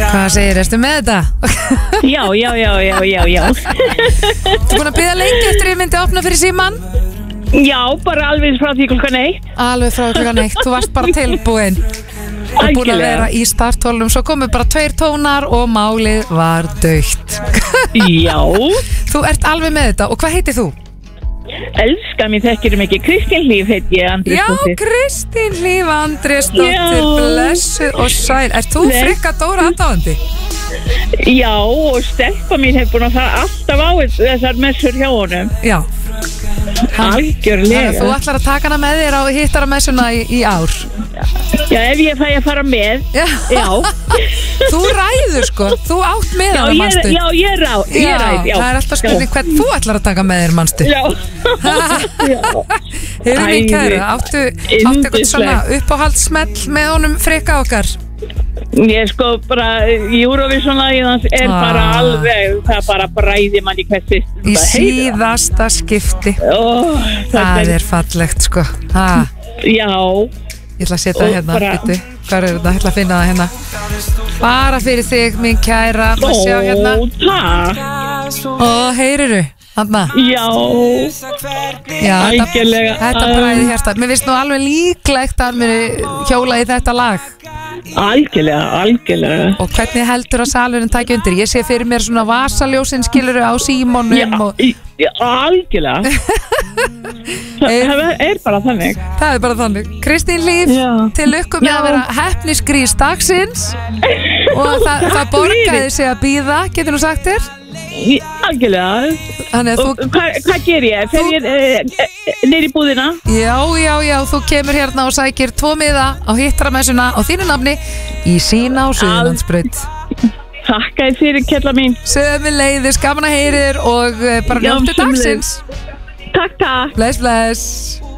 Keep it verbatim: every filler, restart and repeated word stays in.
Hvað segir, erstu með þetta? Já, já, já, já, já, já. Þú búin að bíða lengi eftir að ég myndi opna fyrir síman? Já, bara alveg frá því klukkan eitt. Alveg frá klukkan eitt, þú varst bara tilbúin og búin að vera í starthólnum. Svo komu bara tveir tónar og málið var dautt. Já. Þú ert alveg með þetta, og hvað heitir þú? Elskar mér þekkir mikið. Kristín Hlíf heit ég, Andrésdóttir. Já, Kristín Hlíf Andrésdóttir, blessuð og sæl. Ert þú frikka Dóra aðdáandi? Já, og stelpa mín hefur búin að fara alltaf á þessar messur hjá honum. Já. Algjörlega. Þú ætlar að taka hana með þér á hittaramessuna í, í ár? Já, ef ég fæ að fara með. Já. Já. Þú ræður sko, þú átt með hana, manstu? Já, ég er ráð, ég ræð, já. Það er alltaf spurning hvern þú ætlar að taka með þér, manstu? Já. Hefur mig kæra, áttu, áttu eitthvað svona uppáhaldssmell með honum frikka okkar? Ég sko bara, Eurovision-lagið hans er ah. bara alveg, það bara bræði mann í hvert fyrst. Í síðasta skipti. Ó, það, það er fallegt sko. Ha. Já. Ég ætla að setja það hérna, bara... veitu, hvað er þetta? Ég ætla að finna það hérna. Bara fyrir þig, mín kæra. Ó, hérna. takk. Ó, heyriru, þarna. Já. Já, Ægilega. Þetta, þetta bræði hjarta. Mér finnst nú alveg líklegt að mér hjóla í þetta lag. Algjörlega, algjörlega. Og hvernig heldur að salurinn taki undir? Ég sé fyrir mér svona vasaljósin skiluru á símónum. Já, og... já, algjörlega. Það er bara þannig. Það er bara þannig. Kristín Hlíf, já. Til lukku með já. Að vera heppnisgrís dagsins. Og það, það borgaði sig að bíða, getur nú sagt þér? Algjörlega. Þú... Hvað hva ger ég? Fer ég e, e, neyri í búðina? Já, já, já, þú kemur hérna og sækir tvo miða á hittaramessuna á þínu nafni í Sína á Suðurlandsbraut. Takk að þið fyrir, kella mín. Sömuleiðis, gaman að heyrir og bara njóttu dagsins. Takk, takk. Bless, bless.